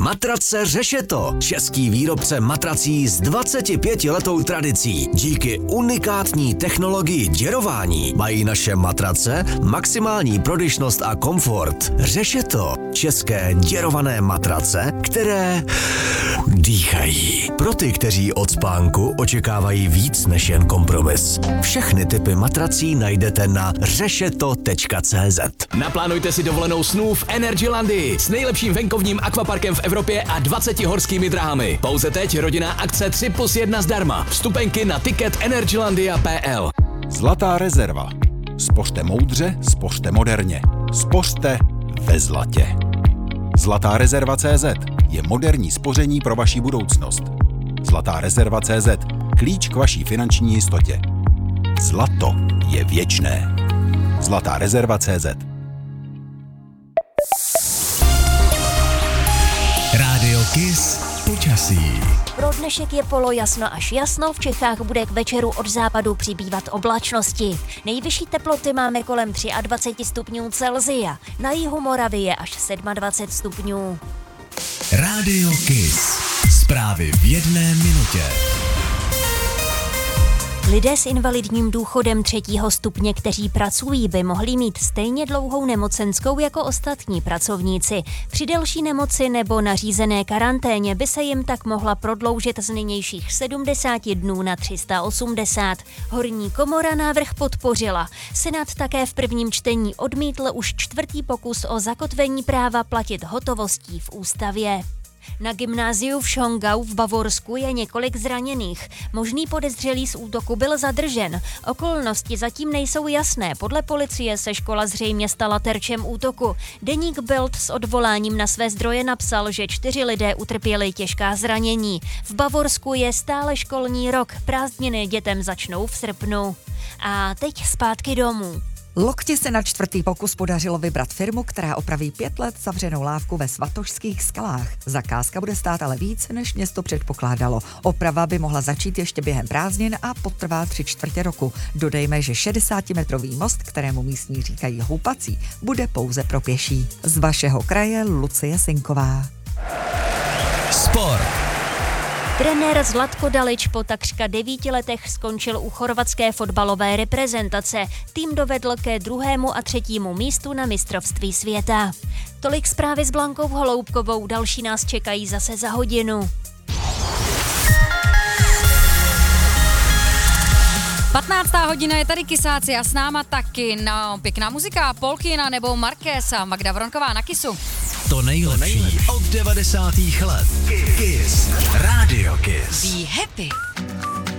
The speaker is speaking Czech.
Matrace Řešeto, český výrobce matrací s 25letou tradicí. Díky unikátní technologii děrování mají naše matrace maximální prodyšnost a komfort. Řešeto, české děrované matrace, které dýchají. Pro ty, kteří od spánku očekávají víc než jen kompromis. Všechny typy matrací najdete na řešeto.cz. Naplánujte si dovolenou snů v Energylandii s nejlepším venkovním akvaparkem v Evropě a 20 horskými dráhami. Pouze teď rodinná akce 3+1 zdarma. Vstupenky na ticket energylandia.pl. Zlatá rezerva. Spořte moudře, spořte moderně. Spořte ve zlatě. Zlatá rezerva.cz je moderní spoření pro vaši budoucnost. Zlatá rezerva.cz. Klíč k vaší finanční jistotě. Zlato je věčné. Zlatá rezerva.cz. Rádio Kiss počasí. Pro dnešek je polojasno až jasno, v Čechách bude k večeru od západu přibývat oblačnosti. Nejvyšší teploty máme kolem 23 stupňů Celsia, na jihu Moravy je až 27 stupňů. Rádio Kiss. Zprávy v 1 minutě. Lidé s invalidním důchodem 3. stupně, kteří pracují, by mohli mít stejně dlouhou nemocenskou jako ostatní pracovníci. Při delší nemoci nebo nařízené karanténě by se jim tak mohla prodloužit z nynějších 70 dnů na 380. Horní komora návrh podpořila. Senát také v prvním čtení odmítl už 4. pokus o zakotvení práva platit hotovostí v ústavě. Na gymnáziu v Schongau v Bavorsku je několik zraněných. Možný podezřelý z útoku byl zadržen. Okolnosti zatím nejsou jasné. Podle policie se škola zřejmě stala terčem útoku. Deník Bild s odvoláním na své zdroje napsal, že 4 lidé utrpěli těžká zranění. V Bavorsku je stále školní rok. Prázdniny dětem začnou v srpnu. A teď zpátky domů. Lokti se na 4. pokus podařilo vybrat firmu, která opraví 5 let zavřenou lávku ve Svatošských skalách. Zakázka bude stát ale víc, než město předpokládalo. Oprava by mohla začít ještě během prázdnin a potrvá 3/4 roku. Dodejme, že 60metrový most, kterému místní říkají houpací, bude pouze pro pěší. Z vašeho kraje Lucie Sinková. Sport. Trenér Zlatko Dalić po takřka 9 letech skončil u chorvatské fotbalové reprezentace. Tým dovedl ke 2. a 3. místu na mistrovství světa. Tolik zprávy s Blankou Holoubkovou, další nás čekají zase za hodinu. 15. hodina je tady Kisáci a s náma taky pěkná muzika, Polkina nebo Markésa. Magda Vronková na Kissu. To nejlepší od 90. let. Kiss. Rádio Kiss. Be happy.